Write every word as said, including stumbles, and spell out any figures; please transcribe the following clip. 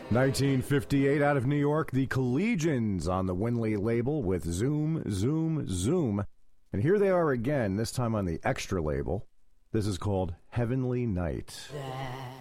nineteen fifty-eight out of New York, the Collegians on the Winley label with Zoom, Zoom, Zoom. And here they are again, this time on the Extra label. This is called Heavenly Night.